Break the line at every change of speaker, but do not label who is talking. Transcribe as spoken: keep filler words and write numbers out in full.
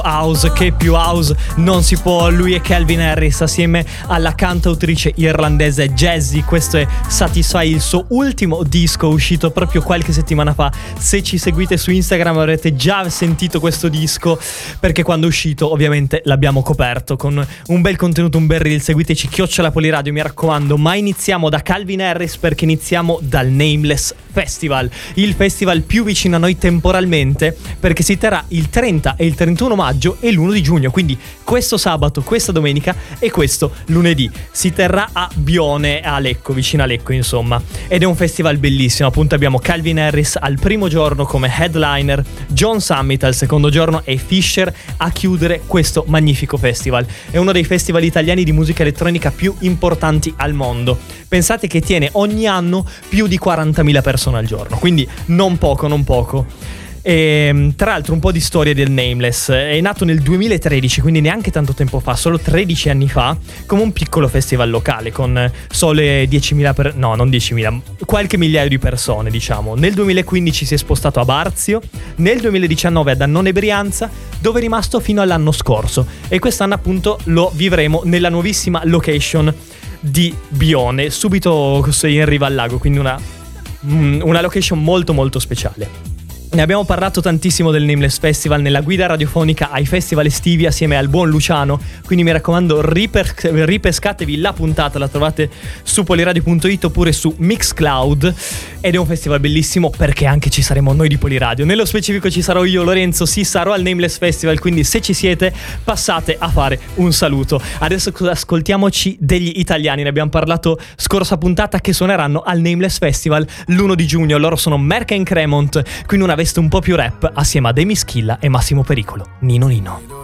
House, che più house non si può. Lui è Calvin Harris assieme alla cantautrice irlandese Jazzy. Questo è Satisfy, il suo ultimo disco uscito proprio qualche settimana fa. Se ci seguite su Instagram avrete già sentito questo disco, perché quando è uscito ovviamente l'abbiamo coperto con un bel contenuto, un bel reel. Seguiteci chiocciola Poliradio, mi raccomando. Ma iniziamo da Calvin Harris, perché iniziamo dal Nameless Festival, il festival più vicino a noi temporalmente, perché si terrà il trenta e il trentuno maggio e l'primo di giugno, quindi questo sabato, questa domenica e questo lunedì. Si terrà a Bione, a Lecco, vicino a Lecco insomma, ed è un festival bellissimo. Appunto abbiamo Calvin Harris al primo giorno come headliner, John Summit al secondo giorno e Fisher a chiudere questo magnifico festival. È uno dei festival italiani di musica elettronica più importanti al mondo. Pensate che tiene ogni anno più di quarantamila persone al giorno, quindi non poco, non poco. E, tra l'altro, un po' di storia del Nameless. È nato nel duemilatredici, quindi neanche tanto tempo fa, solo tredici anni fa, come un piccolo festival locale con sole diecimila per... no, non diecimila, qualche migliaio di persone, diciamo. Nel duemilaquindici si è spostato a Barzio, nel duemiladiciannove ad Annone Brianza, dove è rimasto fino all'anno scorso, e quest'anno appunto lo vivremo nella nuovissima location di Bione, subito in riva al lago, quindi una, una location molto molto speciale. Ne abbiamo parlato tantissimo del Nameless Festival nella guida radiofonica ai festival estivi assieme al buon Luciano, quindi mi raccomando riper- ripescatevi la puntata, la trovate su poliradio punto it oppure su Mixcloud, ed è un festival bellissimo perché anche ci saremo noi di Poliradio. Nello specifico ci sarò io, Lorenzo, sì, sarò al Nameless Festival, quindi se ci siete passate a fare un saluto. Adesso ascoltiamoci degli italiani, ne abbiamo parlato scorsa puntata, che suoneranno al Nameless Festival l'primo di giugno. Loro sono Merck and Cremont, quindi una veste un po' più rap assieme a Demi Schilla e Massimo Pericolo. Nino Nino.